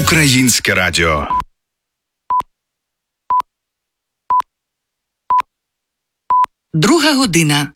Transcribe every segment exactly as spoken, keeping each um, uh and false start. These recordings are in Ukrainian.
Українське радіо. Друга година.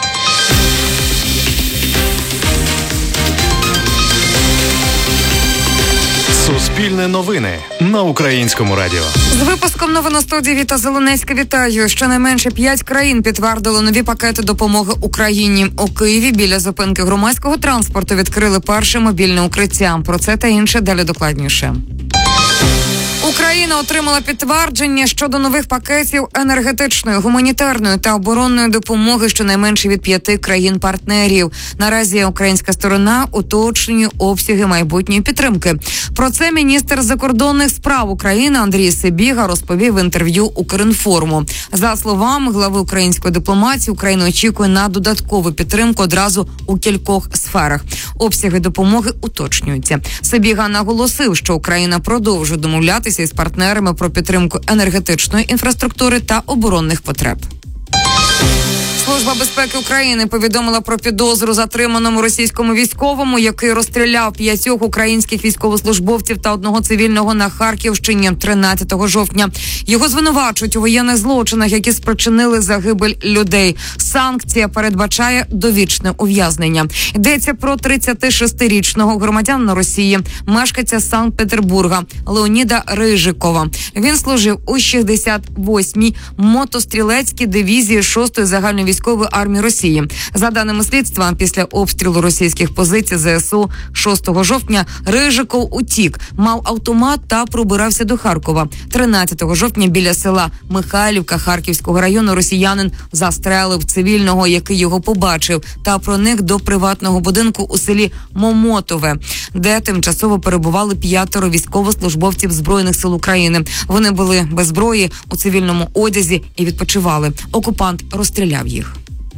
Суспільне новини на Українському радіо. З випуском новин у студії Віта Зеленецька вітаю. Щонайменше п'ять країн підтвердили нові пакети допомоги Україні. У Києві біля зупинки громадського транспорту відкрили перше мобільне укриття. Про це та інше далі докладніше. Україна отримала підтвердження щодо нових пакетів енергетичної, гуманітарної та оборонної допомоги щонайменше від п'яти країн-партнерів. Наразі українська сторона уточнює обсяги майбутньої підтримки. Про це міністр закордонних справ України Андрій Сибіга розповів в інтерв'ю Укрінформу. За словами глави української дипломатії, Україна очікує на додаткову підтримку одразу у кількох сферах. Обсяги допомоги уточнюються. Сибіга наголосив, що Україна продовжує домовлятися із партнерами про підтримку енергетичної інфраструктури та оборонних потреб. Служба безпеки України повідомила про підозру затриманому російському військовому, який розстріляв п'ятьох українських військовослужбовців та одного цивільного на Харківщині тринадцятого жовтня. Його звинувачують у воєнних злочинах, які спричинили загибель людей. Санкція передбачає довічне ув'язнення. Йдеться про тридцятишестирічного громадянина Росії, мешканця Санкт-Петербурга Леоніда Рижикова. Він служив у шістдесят восьмій мотострілецькій дивізії шостої загальної військової армії Росії. За даними слідства, після обстрілу російських позицій зе ес у шостого жовтня Рижиков утік, мав автомат та пробирався до Харкова. тринадцятого жовтня біля села Михайлівка Харківського району росіянин застрелив цивільного, який його побачив, та проник до приватного будинку у селі Момотове, де тимчасово перебували п'ятеро військовослужбовців Збройних сил України. Вони були без зброї, у цивільному одязі і відпочивали. Окупант розстріляв їх.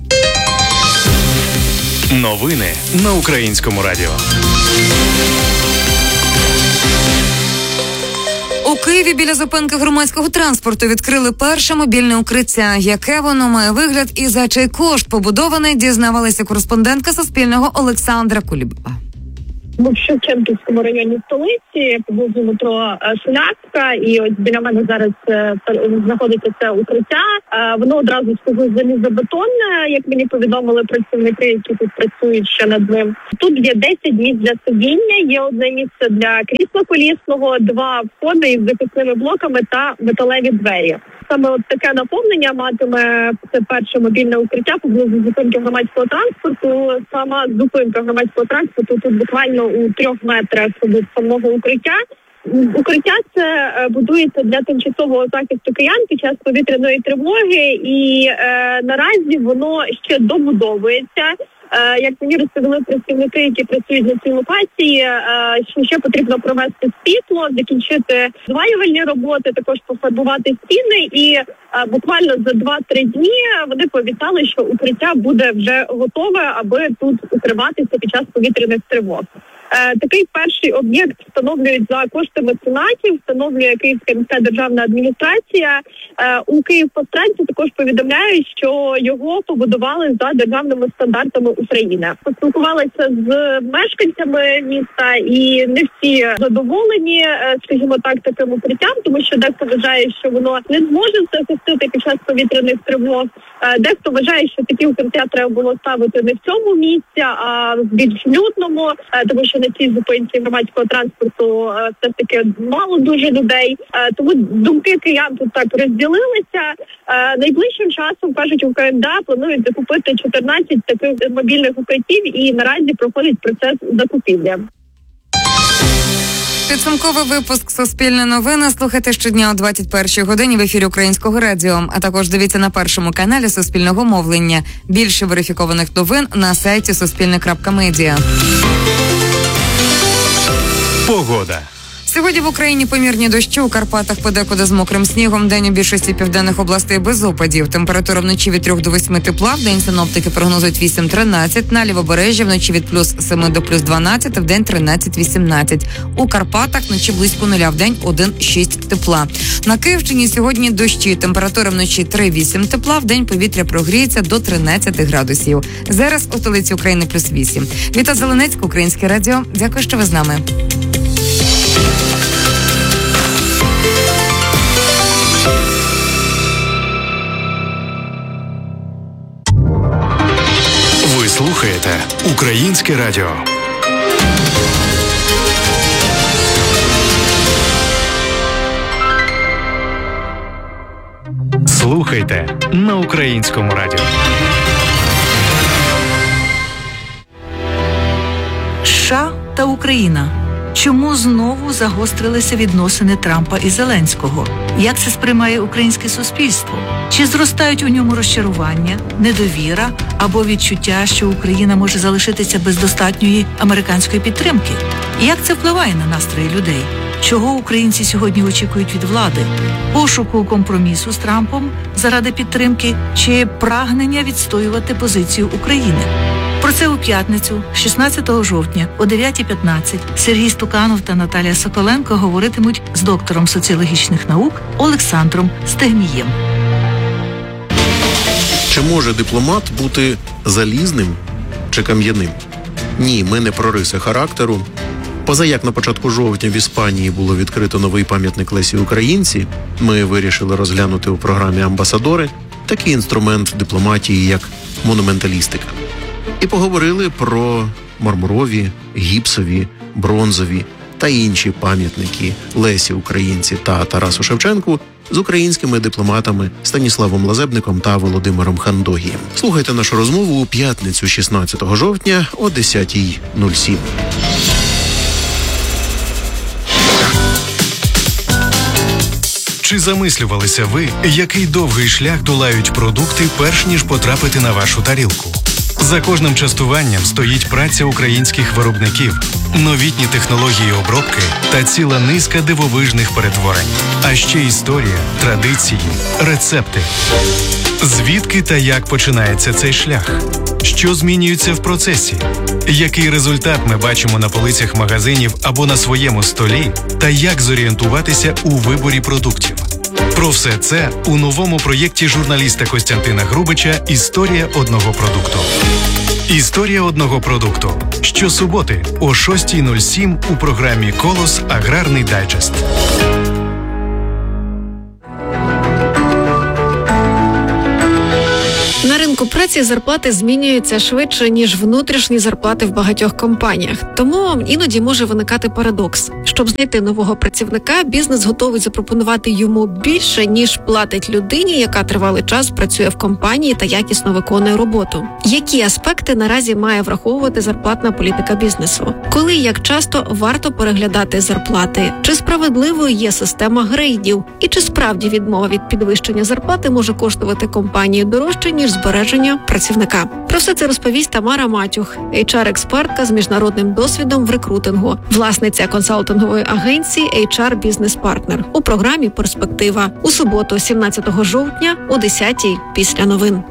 Новини на Українському радіо. У Києві біля зупинки громадського транспорту відкрили перше мобільне укриття. Яке воно має вигляд і за чий кошт побудоване, дізнавалася кореспондентка Суспільного Олександра Кулібаба. Ми в Шевченківському районі столиці, поблизу метро Шулявська, і ось біля мене зараз знаходиться це укриття. Воно одразу скажу залізобетонне, як мені повідомили працівники, які тут працюють ще над ним. Тут є десять місць для сидіння, є одне місце для крісла колісного, два входи із захисними блоками та металеві двері. Саме от таке наповнення матиме це перше мобільне укриття поблизу зупинки громадського транспорту. Сама зупинка громадського транспорту тут буквально у трьох метрах від самого укриття. Укриття це будується для тимчасового захисту киян під час повітряної тривоги, і е, наразі воно ще добудовується. Е, як мені розповіли працівники, які працюють на цій локації, е, що ще потрібно провести світло, закінчити зварювальні роботи, також пофарбувати стіни, і е, буквально за два-три дні вони пообіцяли, що укриття буде вже готове, аби тут укриватися під час повітряних тривог. Е, такий перший об'єкт встановлюють за кошти меценатів, встановлює Київська міська державна адміністрація. Е, у Київпостранці також повідомляють, що його побудували за державними стандартами України. Поспілкувалися з мешканцями міста, і не всі задоволені, е, скажімо так, таким укриттям, тому що дехто вважає, що воно не зможе захистити під час повітряних тривог. Е, дехто вважає, що такі укриття треба було ставити не в цьому місці, а в більш людному, е, тому що на цій зупинці громадського транспорту е, все ж таки мало дуже людей. Е, тому думки киян тут так розділилися. Е, найближчим часом, кажуть, у КМДА планують закупити чотирнадцять таких мобільних укриттів, і наразі проходить процес закупівлі. Підсумковий випуск «Суспільне новини» слухайте щодня о двадцять першій годині в ефірі Українського радіо, а також дивіться на першому каналі Суспільного мовлення. Більше верифікованих новин на сайті суспільне крапка медіа. Погода. Сьогодні в Україні помірні дощі, у Карпатах подекуди з мокрим снігом, день у більшості південних областей без опадів. Температура вночі від трьох до восьми тепла, в день синоптики прогнозують вісім-тринадцять, на Лівобережжі вночі від плюс семи до плюс дванадцять, в день тринадцять-вісімнадцять. У Карпатах вночі близько нуля, в день один-шість тепла. На Київщині сьогодні дощі, температура вночі три-вісім тепла, в день повітря прогріється до тринадцяти градусів. Зараз у столиці України плюс вісім. Віта Зеленецька, Українське радіо. Дякую, що ви з нами. слухаєте Українське радіо. Слухайте на Українському радіо. США та Україна. Чому знову загострилися відносини Трампа і Зеленського? Як це сприймає українське суспільство? Чи зростають у ньому розчарування, недовіра або відчуття, що Україна може залишитися без достатньої американської підтримки? Як це впливає на настрої людей? Чого українці сьогодні очікують від влади? Пошуку компромісу з Трампом заради підтримки чи прагнення відстоювати позицію України? Про це у п'ятницю, шістнадцятого жовтня, о дев'ятій п'ятнадцять, Сергій Стуканов та Наталія Соколенко говоритимуть з доктором соціологічних наук Олександром Стегнієм. Чи може дипломат бути залізним чи кам'яним? Ні, ми не про риси характеру. Поза як на початку жовтня в Іспанії було відкрито новий пам'ятник Лесі Українці, ми вирішили розглянути у програмі «Амбасадори» такий інструмент дипломатії, як монументалістика. І поговорили про мармурові, гіпсові, бронзові та інші пам'ятники Лесі Українці та Тарасу Шевченку з українськими дипломатами Станіславом Лазебником та Володимиром Хандогієм. Слухайте нашу розмову у п'ятницю шістнадцятого жовтня о десятій нуль сім. Чи замислювалися ви, який довгий шлях долають продукти, перш ніж потрапити на вашу тарілку? За кожним частуванням стоїть праця українських виробників, новітні технології обробки та ціла низка дивовижних перетворень. А ще історія, традиції, рецепти. Звідки та як починається цей шлях? Що змінюється в процесі? Який результат ми бачимо на полицях магазинів або на своєму столі? Та як зорієнтуватися у виборі продуктів? Про все це у новому проєкті журналіста Костянтина Грубича «Історія одного продукту». «Історія одного продукту» щосуботи о шостій нуль сім у програмі «Колос. Аграрний дайджест». На ринку праці зарплати змінюються швидше, ніж внутрішні зарплати в багатьох компаніях. Тому іноді може виникати парадокс. Щоб знайти нового працівника, бізнес готовий запропонувати йому більше, ніж платить людині, яка тривалий час працює в компанії та якісно виконує роботу. Які аспекти наразі має враховувати зарплатна політика бізнесу? Коли і як часто варто переглядати зарплати? Чи справедливою є система грейдів? І чи справді відмова від підвищення зарплати може коштувати компанії дорожче, ніж збереження працівника? Про все це розповість Тамара Матюх, ейч ар-експертка з міжнародним досвідом в рекрутингу, власниця консалтингової агенції ейч ар Business Partner у програмі «Перспектива» у суботу, сімнадцятого жовтня о десятій після новин.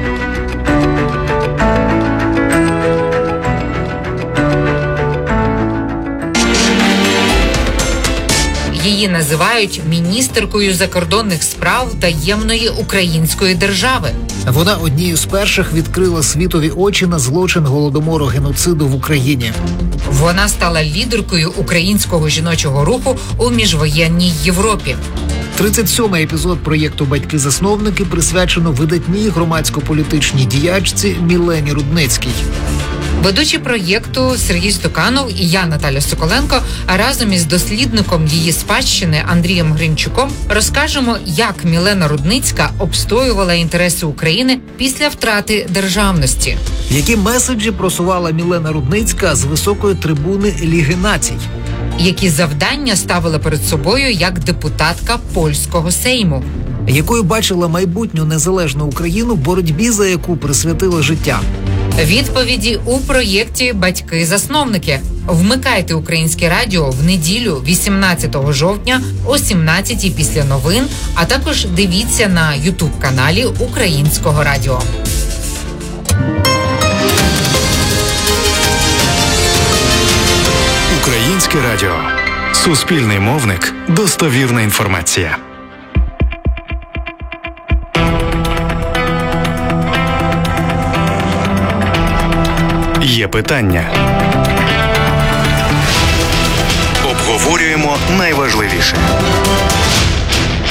Її називають міністеркою закордонних справ таємної української держави. Вона однією з перших відкрила світові очі на злочин голодомору геноциду в Україні. Вона стала лідеркою українського жіночого руху у міжвоєнній Європі. тридцять сьомий епізод проєкту «Батьки-засновники» присвячено видатній громадсько-політичній діячці Мілені Рудницькій. Ведучі проєкту Сергій Стуканов і я, Наталя Соколенко, разом із дослідником її спадщини Андрієм Гринчуком розкажемо, як Мілена Рудницька обстоювала інтереси України після втрати державності. Які меседжі просувала Мілена Рудницька з високої трибуни Ліги націй? Які завдання ставила перед собою як депутатка польського Сейму? Якою бачила майбутню незалежну Україну, боротьбі за яку присвятила життя? Відповіді у проєкті «Батьки-засновники». Вмикайте Українське радіо в неділю вісімнадцятого жовтня о сімнадцятій після новин, а також дивіться на ютуб-каналі Українського радіо. Українське радіо. Суспільний мовник. Достовірна інформація. Є питання. Обговорюємо найважливіше.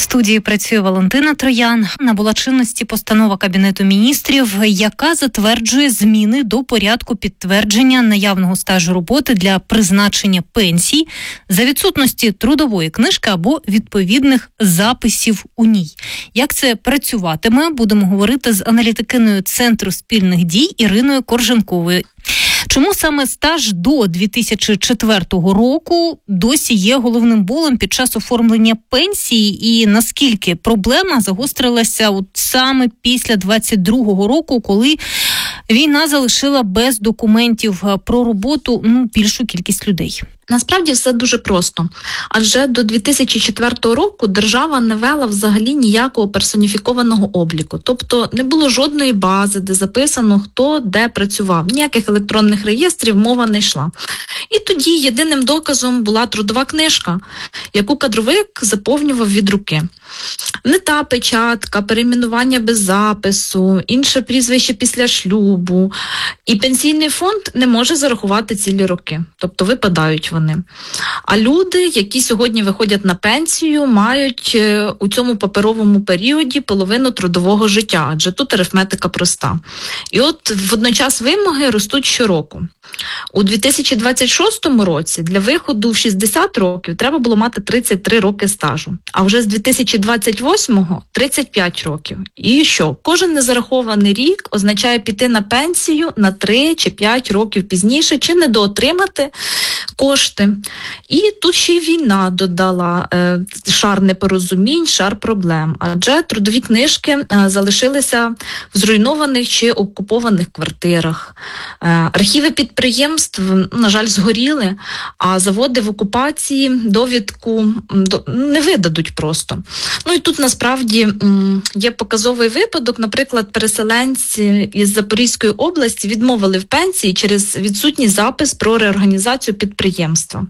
студії працює Валентина Троян. Набула чинності постанова Кабінету міністрів, яка затверджує зміни до порядку підтвердження наявного стажу роботи для призначення пенсій за відсутності трудової книжки або відповідних записів у ній. Як це працюватиме, будемо говорити з аналітикиною Центру спільних дій Іриною Корженковою. Чому саме стаж до дві тисячі четвертого року досі є головним болем під час оформлення пенсії, і наскільки проблема загострилася от саме після двадцять другого року, коли війна залишила без документів про роботу ну, більшу кількість людей? Насправді все дуже просто. Адже до дві тисячі четвертого року держава не вела взагалі ніякого персоніфікованого обліку. Тобто не було жодної бази, де записано, хто де працював. Ніяких електронних реєстрів мова не йшла. І тоді єдиним доказом була трудова книжка, яку кадровик заповнював від руки. Не та печатка, перейменування без запису, інше прізвище після шлюбу. І пенсійний фонд не може зарахувати цілі роки. Тобто випадають вони. А люди, які сьогодні виходять на пенсію, мають у цьому паперовому періоді половину трудового життя, адже тут арифметика проста. І от водночас вимоги ростуть щороку. У дві тисячі двадцять шостому році для виходу в шістдесят років треба було мати тридцять три роки стажу, а вже з дві тисячі двадцять восьмого – тридцять п'ять років. І що? Кожен незарахований рік означає піти на пенсію на три чи п'ять років пізніше, чи недоотримати кошти. І тут ще й війна додала е, шар непорозумінь, шар проблем. Адже трудові книжки е, залишилися в зруйнованих чи окупованих квартирах. Е, архіви підприємств, на жаль, згоріли, а заводи в окупації довідку до, не видадуть просто. Ну і тут насправді м, є показовий випадок. Наприклад, переселенці із Запорізької області відмовили в пенсії через відсутній запис про реорганізацію підприємства.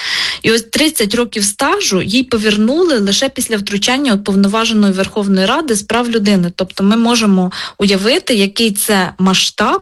І ось тридцять років стажу їй повернули лише після втручання уповноваженої Верховної Ради з прав людини. Тобто ми можемо уявити, який це масштаб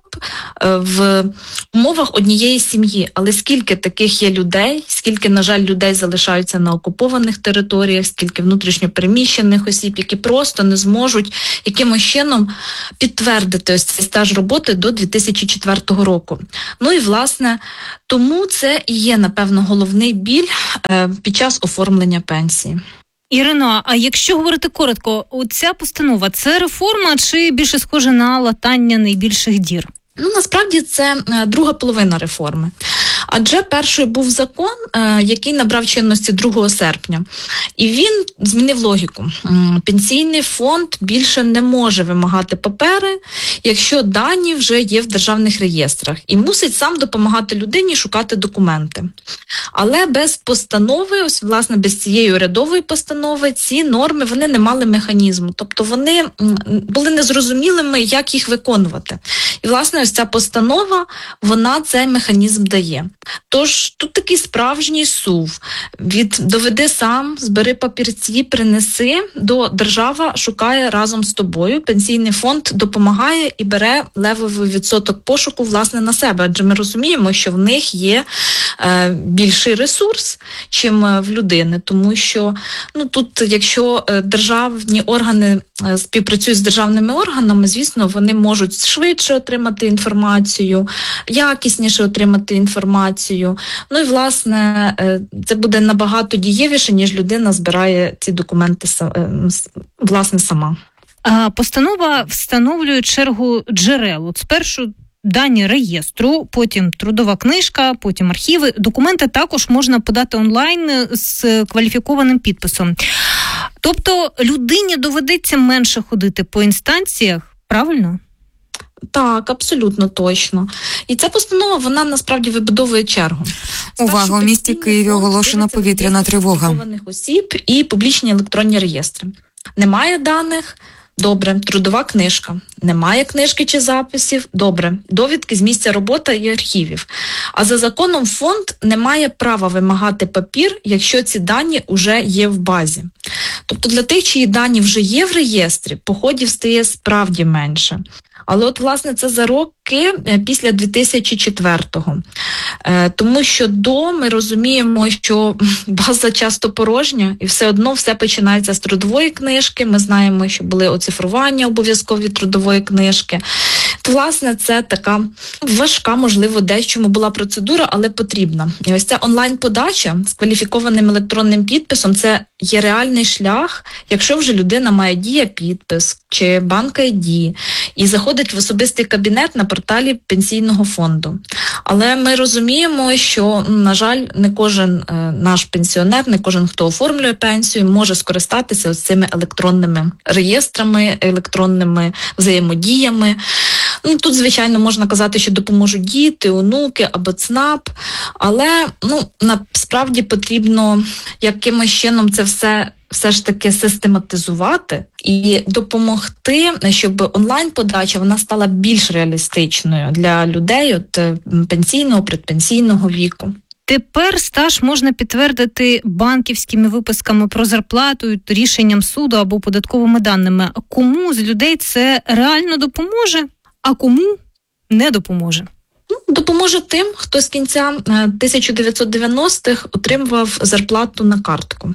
в умовах однієї сім'ї. Але скільки таких є людей, скільки, на жаль, людей залишаються на окупованих територіях, скільки внутрішньопереміщених осіб, які просто не зможуть якимось чином підтвердити ось цей стаж роботи до дві тисячі четвертого року. Ну і, власне, тому це і є, напевно, головний біль е, під час оформлення пенсії. Ірино, а якщо говорити коротко, ця постанова – це реформа чи більше схоже на латання найбільших дір? Ну, насправді, це е, друга половина реформи. Адже перший був закон, е, який набрав чинності другого серпня. І він змінив логіку. Пенсійний фонд більше не може вимагати папери, якщо дані вже є в державних реєстрах. І мусить сам допомагати людині шукати документи. Але без постанови, ось, власне, без цієї урядової постанови, ці норми, вони не мали механізму. Тобто вони були незрозумілими, як їх виконувати. І, власне, ось ця постанова, вона цей механізм дає. Тож тут такий справжній сув. Від доведи сам, збери папірці, принеси, до держава шукає разом з тобою. Пенсійний фонд допомагає і бере левовий відсоток пошуку, власне, на себе. Адже ми розуміємо, що в них є е, більший ресурс, чим в людини. Тому що, ну, тут, якщо державні органи е, співпрацюють з державними органами, звісно, вони можуть швидше отримати інформацію, якісніше отримати інформацію. Ну і, власне, це буде набагато дієвіше, ніж людина збирає ці документи, власне, сама. А постанова встановлює чергу джерел. От спершу дані реєстру, потім трудова книжка, потім архіви. Документи також можна подати онлайн з кваліфікованим підписом. Тобто людині доведеться менше ходити по інстанціях, правильно? Так, абсолютно точно. І ця постанова, вона насправді вибудовує чергу. Увага, у місті Києві оголошена повітряна тривога. Осіб і публічні електронні реєстри. Немає даних? Добре. Трудова книжка. Немає книжки чи записів? Добре. Довідки з місця роботи і архівів. А за законом фонд не має права вимагати папір, якщо ці дані вже є в базі. Тобто для тих, чиї дані вже є в реєстрі, походів стає справді менше. Але от, власне, це за роки після дві тисячі четвертого. Тому що до ми розуміємо, що база часто порожня, і все одно все починається з трудової книжки. Ми знаємо, що були оцифрування обов'язкові трудової книжки. То, власне, це така важка, можливо, дечому була процедура, але потрібна. І ось ця онлайн-подача з кваліфікованим електронним підписом – це є реальний шлях, якщо вже людина має дія-підпис чи банк-ай ді і заходить в особистий кабінет на порталі пенсійного фонду. Але ми розуміємо, що, на жаль, не кожен е, наш пенсіонер, не кожен, хто оформлює пенсію, може скористатися ось цими електронними реєстрами, електронними взаємодіями. Ну, тут, звичайно, можна казати, що допоможуть діти, онуки або ЦНАП, але ну, насправді потрібно якимось чином це все все ж таки систематизувати і допомогти, щоб онлайн-подача вона стала більш реалістичною для людей от пенсійного, предпенсійного віку. Тепер стаж можна підтвердити банківськими виписками про зарплату, рішенням суду або податковими даними. Кому з людей це реально допоможе, а кому не допоможе? Допоможе тим, хто з кінця тисяча дев'ятсот дев'яностих отримував зарплату на картку.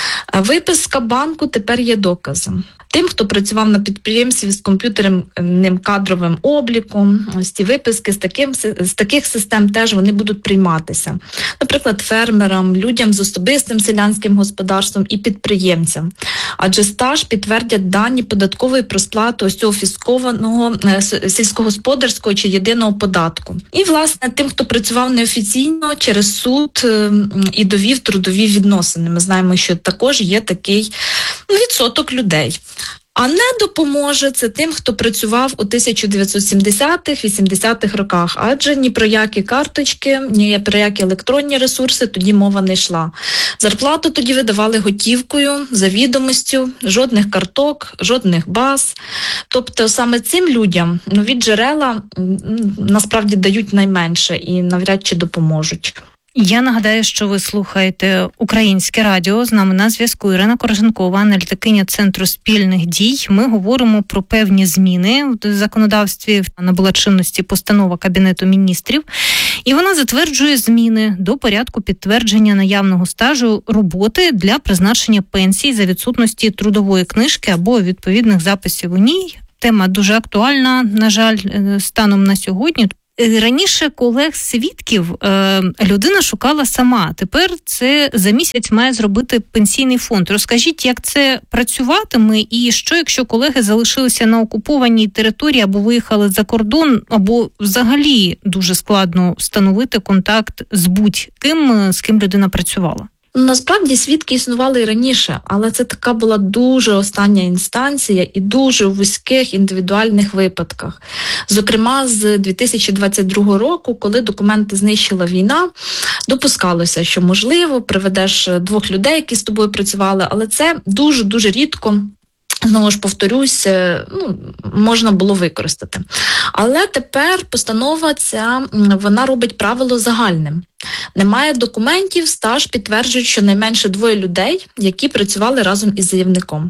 Виписка банку тепер є доказом. Тим, хто працював на підприємстві з комп'ютерним кадровим обліком, ось ці виписки з, таким, з таких систем теж вони будуть прийматися. Наприклад, фермерам, людям з особистим селянським господарством і підприємцям. Адже стаж підтвердять дані податкової про сплату ось цього фіскованого сільськогосподарського чи єдиного податку. І, власне, тим, хто працював неофіційно через суд і довів трудові відносини. Ми знаємо, що також є такий відсоток людей. А не допоможе це тим, хто працював у тисяча дев'ятсот сімдесятих, вісімдесятих роках, адже ні про які карточки, ні про які електронні ресурси тоді мова не йшла. Зарплату тоді видавали готівкою, за відомістю, жодних карток, жодних баз. Тобто саме цим людям нові джерела насправді дають найменше і навряд чи допоможуть. Я нагадаю, що ви слухаєте Українське радіо. З нами на зв'язку Ірина Корженкова, аналітикиня Центру спільних дій. Ми говоримо про певні зміни в законодавстві. Набула чинності постанова Кабінету міністрів. І вона затверджує зміни до порядку підтвердження наявного стажу роботи для призначення пенсій за відсутності трудової книжки або відповідних записів у ній. Тема дуже актуальна, на жаль, станом на сьогодні. Раніше колег-свідків е, людина шукала сама. Тепер це за місяць має зробити пенсійний фонд. Розкажіть, як це працюватиме і що, якщо колеги залишилися на окупованій території або виїхали за кордон, або взагалі дуже складно встановити контакт з будь-ким, з ким людина працювала? Насправді свідки існували і раніше, але це така була дуже остання інстанція і дуже у вузьких індивідуальних випадках. Зокрема, з дві тисячі двадцять другого року, коли документи знищила війна, допускалося, що, можливо, приведеш двох людей, які з тобою працювали, але це дуже-дуже рідко. Знову ж повторюсь, ну, можна було використати. Але тепер постанова ця, вона робить правило загальним. Немає документів, стаж підтверджують щонайменше двоє людей, які працювали разом із заявником.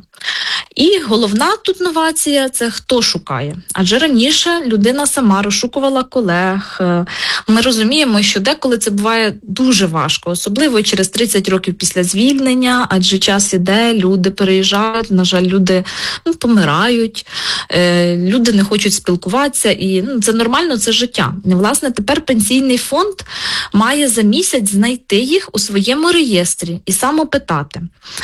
І головна тут новація – це хто шукає. Адже раніше людина сама розшукувала колег. Ми розуміємо, що деколи це буває дуже важко, особливо через тридцять років після звільнення, адже час іде, люди переїжджають, на жаль, люди ну, помирають, е, люди не хочуть спілкуватися, і ну, це нормально, це життя. І, власне, тепер пенсійний фонд має за місяць знайти їх у своєму реєстрі і сам опитати.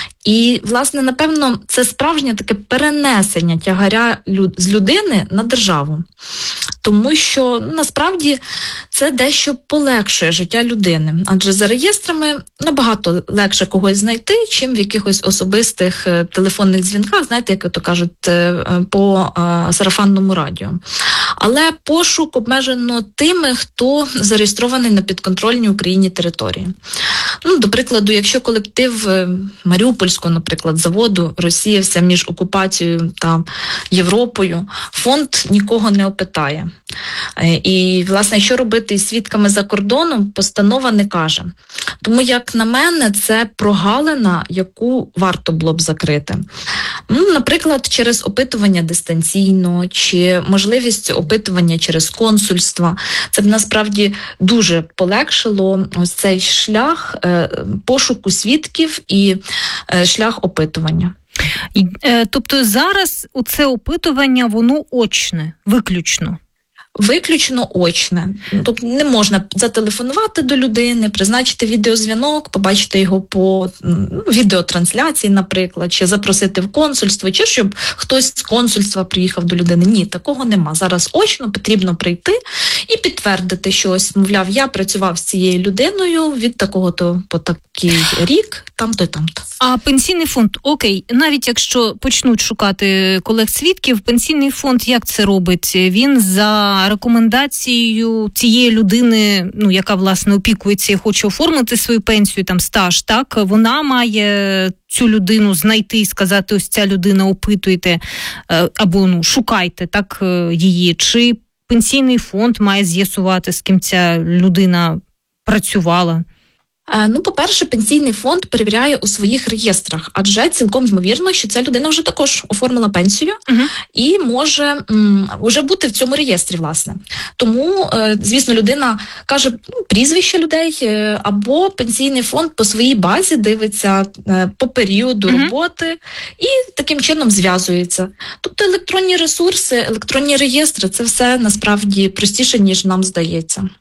І, власне, напевно, це справжнє таке перенесення тягаря з людини на державу. Тому що, насправді, це дещо полегшує життя людини. Адже за реєстрами набагато легше когось знайти, чим в якихось особистих телефонних дзвінках, знаєте, як то кажуть, по сарафанному радіо. Але пошук обмежено тими, хто зареєстрований на підконтрольній Україні території. Ну, до прикладу, якщо колектив Маріупольського, наприклад, заводу розсіявся між окупацією та Європою, фонд нікого не опитає. І, власне, що робити із свідками за кордоном, постанова не каже. Тому, як на мене, це прогалина, яку варто було б закрити. Ну, наприклад, через опитування дистанційно, чи можливість опитування через консульства. Це б насправді дуже полегшило ось цей шлях е, пошуку свідків і е, шлях опитування. І, е, тобто зараз це опитування, воно очне, виключно? Виключно очне. Тобто не можна зателефонувати до людини, призначити відеозв'язок, побачити його по ну, відеотрансляції, наприклад, чи запросити в консульство, чи щоб хтось з консульства приїхав до людини. Ні, такого нема. Зараз очно потрібно прийти і підтвердити, що ось, мовляв, я працював з цією людиною від такого-то по такий рік, там-то і там-то. А пенсійний фонд, окей, навіть якщо почнуть шукати колег-свідків, пенсійний фонд як це робить? Він за рекомендацією цієї людини, ну, яка, власне, опікується і хоче оформити свою пенсію, там, стаж, так, вона має цю людину знайти і сказати, ось ця людина, опитуйте, або, ну, шукайте, так, її, чи пенсійний фонд має з'ясувати, з ким ця людина працювала? Ну, по-перше, пенсійний фонд перевіряє у своїх реєстрах, адже цілком ймовірно, що ця людина вже також оформила пенсію uh-huh. і може м, вже бути в цьому реєстрі, власне. Тому, е, звісно, людина каже ну, прізвище людей, е, або пенсійний фонд по своїй базі дивиться е, по періоду uh-huh. роботи і таким чином зв'язується. Тобто електронні ресурси, електронні реєстри – це все насправді простіше, ніж нам здається.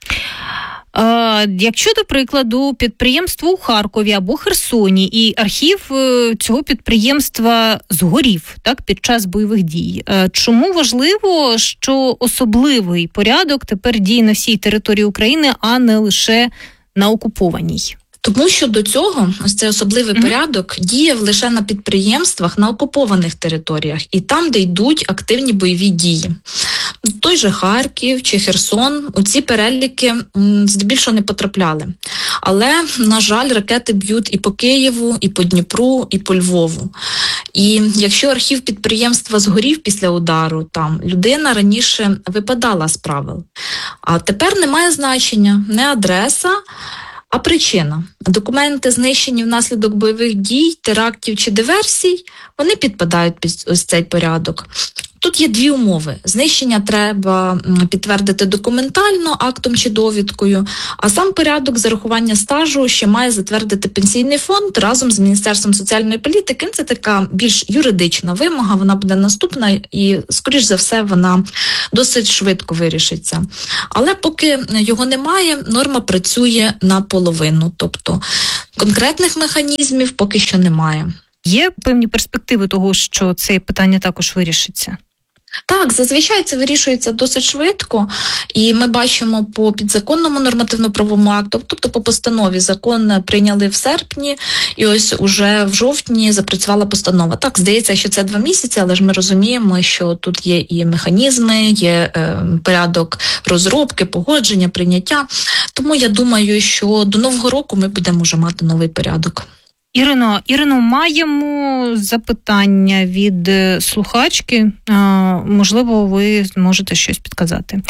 Якщо, до прикладу, підприємство у Харкові або Херсоні і архів цього підприємства згорів, так, під час бойових дій, чому важливо, що особливий порядок тепер діє на всій території України, а не лише на окупованій? Тому що до цього ось цей особливий mm-hmm. порядок діяв лише на підприємствах на окупованих територіях і там, де йдуть активні бойові дії. Той же Харків чи Херсон у ці переліки м, здебільшого не потрапляли. Але, на жаль, ракети б'ють і по Києву, і по Дніпру, і по Львову. І якщо архів підприємства згорів після удару, там людина раніше випадала з правил. А тепер немає значення не адреса, а причина. Документи, знищені внаслідок бойових дій, терактів чи диверсій, вони підпадають під ось цей порядок. Тут є дві умови. Знищення треба підтвердити документально, актом чи довідкою, а сам порядок зарахування стажу ще має затвердити пенсійний фонд разом з Міністерством соціальної політики. Це така більш юридична вимога, вона буде наступна і, скоріш за все, вона досить швидко вирішиться. Але поки його немає, норма працює наполовину, тобто конкретних механізмів поки що немає. Є певні перспективи того, що це питання також вирішиться? Так, зазвичай це вирішується досить швидко, і ми бачимо по підзаконному нормативно-правовому акту, тобто по постанові. Закон прийняли в серпні, і ось уже в жовтні запрацювала постанова. Так, здається, що це два місяці, але ж ми розуміємо, що тут є і механізми, є е, порядок розробки, погодження, прийняття. Тому я думаю, що до Нового року ми будемо вже мати новий порядок. Ірино, Ірино, маємо запитання від слухачки. Можливо, ви зможете щось підказати.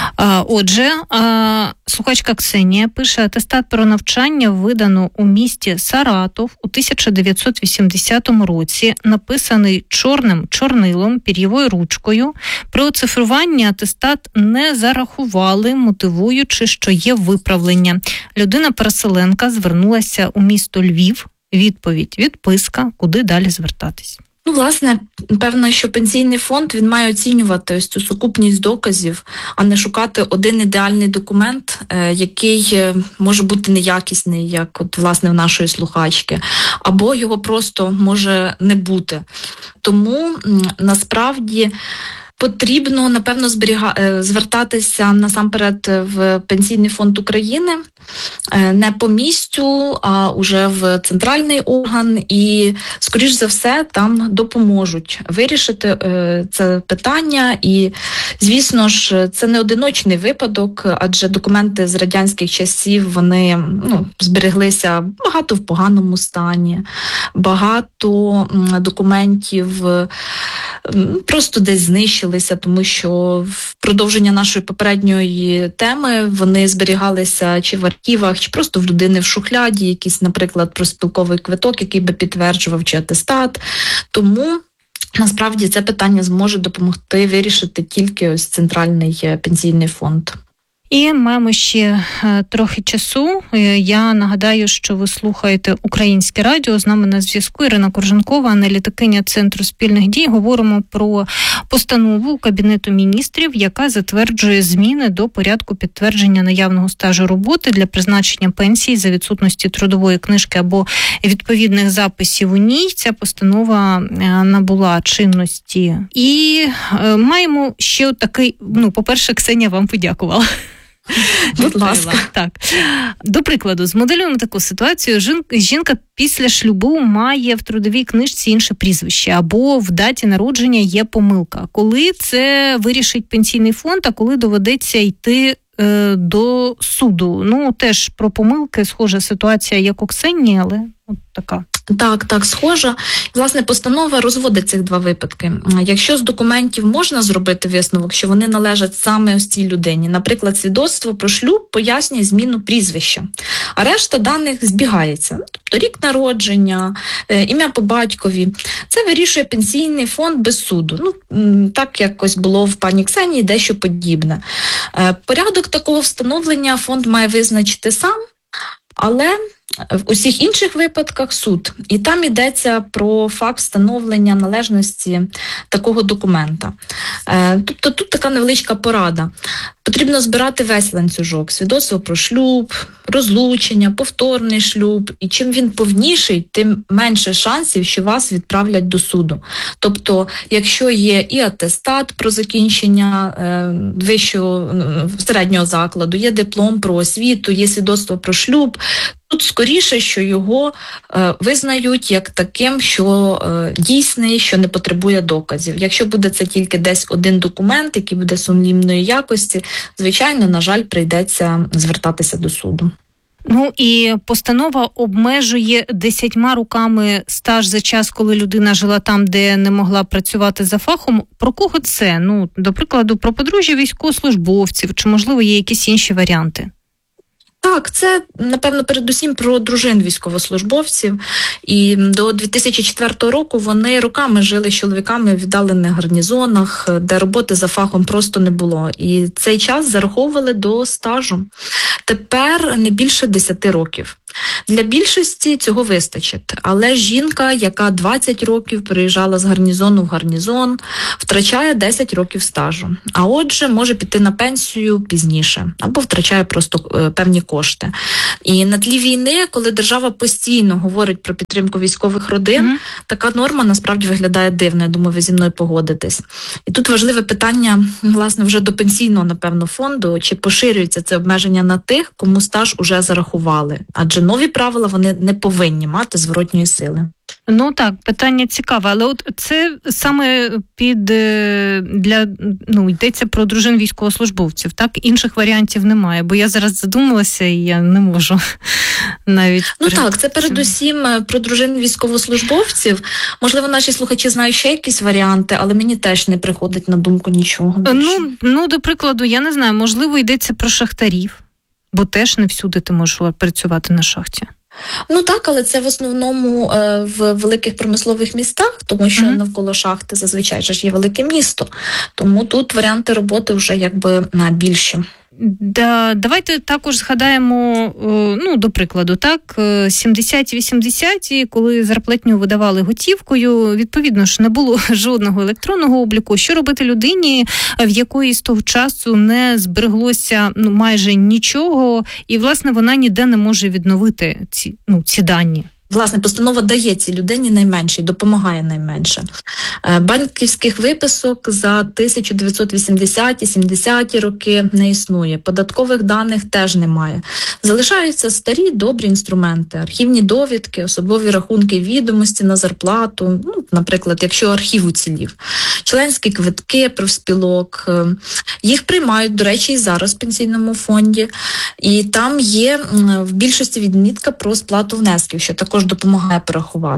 Отже, слухачка Ксенія пише: атестат про навчання видано у місті Саратов у тисяча дев'ятсот вісімдесятому році, написаний чорним чорнилом, пір'євою ручкою. При оцифруванні атестат не зарахували, мотивуючи, що є виправлення. Людина-переселенка звернулася у місто Львів. Відповідь: відписка, куди далі звертатись? Ну, власне, певно, що пенсійний фонд, він має оцінювати ось цю сукупність доказів, а не шукати один ідеальний документ, е, який е, може бути неякісний, як от, власне, в нашої слухачки, або його просто може не бути. Тому, м, насправді, потрібно, напевно, зберіга... звертатися насамперед в Пенсійний фонд України, не по місцю, а уже в центральний орган, і, скоріш за все, там допоможуть вирішити це питання. І, звісно ж, це не одиночний випадок, адже документи з радянських часів, вони ну, збереглися багато в поганому стані, багато документів просто десь знищилися, тому що в продовження нашої попередньої теми вони зберігалися чи в архівах, чи просто в людини в шухляді, якийсь, наприклад, профспілковий квиток, який би підтверджував, чи атестат. Тому насправді це питання зможе допомогти вирішити тільки ось центральний пенсійний фонд. І маємо ще е, трохи часу. Е, я нагадаю, що ви слухаєте Українське радіо. З нами на зв'язку Ірина Корженкова, аналітикиня Центру спільних дій. Говоримо про постанову Кабінету міністрів, яка затверджує зміни до порядку підтвердження наявного стажу роботи для призначення пенсії за відсутності трудової книжки або відповідних записів у ній. Ця постанова е, набула чинності. І е, маємо ще такий, ну, по-перше, Ксенія вам подякувала. Будь ласка. Так. До прикладу, змоделюємо таку ситуацію. Жінка після шлюбу має в трудовій книжці інше прізвище, або в даті народження є помилка. Коли це вирішить пенсійний фонд, а коли доведеться йти е, до суду? Ну, теж про помилки схожа ситуація, як у Ксенії, але от така. Так, так, схожа. Власне, постанова розводить цих два випадки. Якщо з документів можна зробити висновок, що вони належать саме ось цій людині, наприклад, свідоцтво про шлюб пояснює зміну прізвища, а решта даних збігається. Тобто рік народження, ім'я по батькові. Це вирішує пенсійний фонд без суду. Ну, так якось було в пані Ксенії, дещо подібне. Порядок такого встановлення фонд має визначити сам, але в усіх інших випадках суд. І там йдеться про факт встановлення належності такого документа. Тобто тут така невеличка порада. Потрібно збирати весь ланцюжок. Свідоцтво про шлюб, розлучення, повторний шлюб. І чим він повніший, тим менше шансів, що вас відправлять до суду. Тобто, якщо є і атестат про закінчення е, вищого середнього закладу, є диплом про освіту, є свідоцтво про шлюб, тут скоріше, що його е, визнають як таким, що е, дійсний, що не потребує доказів. Якщо буде це тільки десь один документ, який буде сумнівної якості, звичайно, на жаль, прийдеться звертатися до суду. Ну і постанова обмежує десятьма роками стаж за час, коли людина жила там, де не могла працювати за фахом. Про кого це? Ну, до прикладу, про подружжя військовослужбовців, чи, можливо, є якісь інші варіанти? Так, це, напевно, передусім про дружин військовослужбовців. І до дві тисячі четвертого року вони роками жили з чоловіками в віддалених гарнізонах, де роботи за фахом просто не було. І цей час зараховували до стажу. Тепер не більше десяти років. Для більшості цього вистачить. Але жінка, яка двадцять років переїжджала з гарнізону в гарнізон, втрачає десять років стажу. А отже, може піти на пенсію пізніше. Або втрачає просто е, певні кошти. І на тлі війни, коли держава постійно говорить про підтримку військових родин, mm-hmm. така норма насправді виглядає дивно. Я думаю, ви зі мною погодитесь. І тут важливе питання, власне, вже до пенсійного, напевно, фонду, чи поширюється це обмеження на тих, кому стаж уже зарахували. Адже нові правила, вони не повинні мати зворотньої сили. Ну так, питання цікаве, але от це саме під для ну йдеться про дружин військовослужбовців, так? Інших варіантів немає, бо я зараз задумалася і я не можу навіть. Ну так, це передусім про дружин військовослужбовців. Можливо, наші слухачі знають ще якісь варіанти, але мені теж не приходить на думку нічого. Ну, ну, до прикладу, я не знаю, можливо, йдеться про шахтарів, бо теж не всюди ти можеш працювати на шахті. Ну так, але це в основному е, в великих промислових містах, тому що mm-hmm. навколо шахти зазвичай ж є велике місто. Тому тут варіанти роботи вже якби на більші. Да, давайте також згадаємо, ну, до прикладу, так, сімдесяті-вісімдесяті, коли зарплатню видавали готівкою, відповідно ж не було жодного електронного обліку. Що робити людині, в якої з того часу не збереглося ну, майже нічого, і, власне, вона ніде не може відновити ці, ну, ці дані? Власне, постанова дає цій людині найменше і допомагає найменше. Банківських виписок за тисяча дев'ятсот вісімдесяті-сімдесяті роки не існує. Податкових даних теж немає. Залишаються старі добрі інструменти, архівні довідки, особові рахунки, відомості на зарплату, ну, наприклад, якщо архів уцілів, членські квитки профспілок. Їх приймають, до речі, і зараз в пенсійному фонді. І там є в більшості відмітка про сплату внесків, що також допомагає порахувати.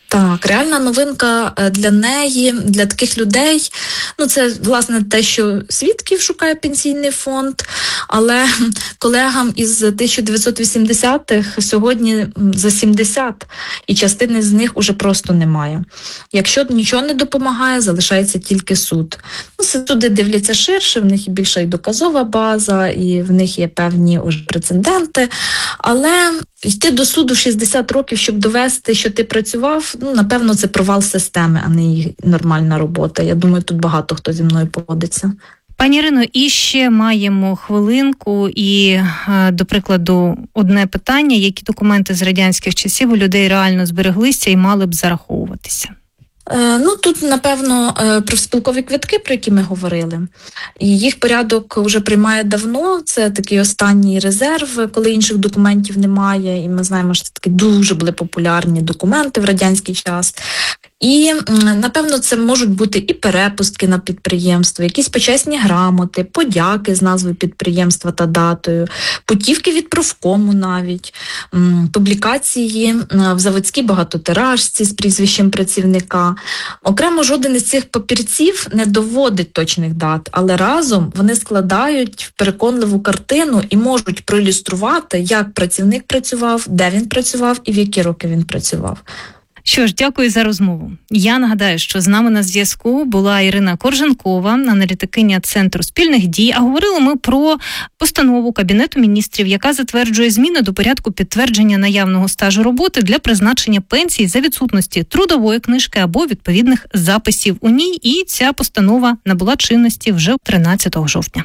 Так, реальна новинка для неї, для таких людей, ну це, власне, те, що свідків шукає пенсійний фонд, але колегам із тисяча дев'ятсот вісімдесятих сьогодні за сімдесят, і частини з них уже просто немає. Якщо нічого не допомагає, залишається тільки суд. Ну, суди дивляться ширше, в них і більша і доказова база, і в них є певні уже прецеденти, але йти до суду шістдесят років, щоб довести, що ти працював, ну, напевно, це провал системи, а не її нормальна робота. Я думаю, тут багато хто зі мною погодиться. Пані Ірино, і ще маємо хвилинку і, до прикладу, одне питання, які документи з радянських часів у людей реально збереглися і мали б зараховуватися? Ну, тут, напевно, профспілкові квитки, про які ми говорили. І їх порядок вже приймає давно. Це такий останній резерв, коли інших документів немає. І ми знаємо, що це такі дуже були популярні документи в радянський час. І, напевно, це можуть бути і перепустки на підприємство, якісь почесні грамоти, подяки з назвою підприємства та датою, путівки від профкому навіть, публікації в заводській багатотиражці з прізвищем працівника. Окремо жоден із цих папірців не доводить точних дат, але разом вони складають переконливу картину і можуть проілюструвати, як працівник працював, де він працював і в які роки він працював. Що ж, дякую за розмову. Я нагадаю, що з нами на зв'язку була Ірина Корженкова, аналітикиня Центру спільних дій, а говорили ми про постанову Кабінету міністрів, яка затверджує зміни до порядку підтвердження наявного стажу роботи для призначення пенсій за відсутності трудової книжки або відповідних записів у ній, і ця постанова набула чинності вже тринадцятого жовтня.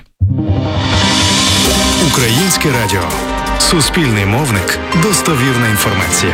Українське радіо. Суспільний мовник. Достовірна інформація.